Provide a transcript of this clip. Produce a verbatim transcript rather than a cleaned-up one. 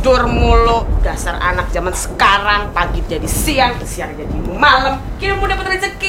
tidur mulu. Dasar anak zaman sekarang, pagi jadi siang, siang jadi malam. Kira mau dapat rezeki